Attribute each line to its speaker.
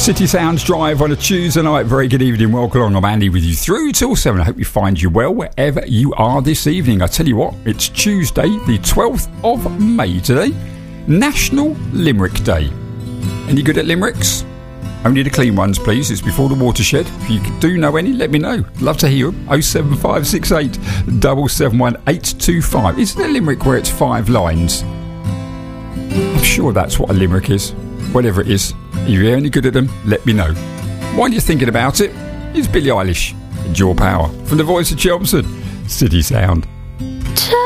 Speaker 1: City Sounds Drive on a Tuesday night. Very good evening. Welcome along. I'm Andy with you through till 7. I hope you find you well wherever you are this evening. I tell you what, it's Tuesday, the 12th of May today. National Limerick Day. Any good at limericks? Only the clean ones, please. It's before the watershed. If you do know any, let me know. Love to hear them. 07568 771 825. Isn't it a limerick where it's 5 lines? I'm sure that's what a limerick is. Whatever it is. If you're any good at them, let me know. While you're thinking about it, here's Billie Eilish and Your Power from the voice of Chelmsford, City Sound.